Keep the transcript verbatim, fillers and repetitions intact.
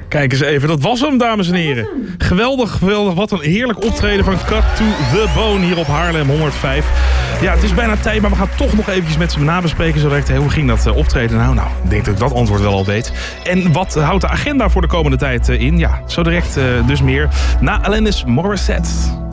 Kijk eens even, dat was hem, dames en heren. Geweldig, geweldig. Wat een heerlijk optreden van Cut to the Bone hier op Haarlem honderdvijf. Ja, het is bijna tijd, maar we gaan toch nog eventjes met ze nabespreken zo direct. Hoe ging dat uh, optreden nou? Nou, ik denk dat ik dat antwoord wel al weet. En wat houdt de agenda voor de komende tijd uh, in? Ja, zo direct uh, dus meer. Na Alanis Morissette.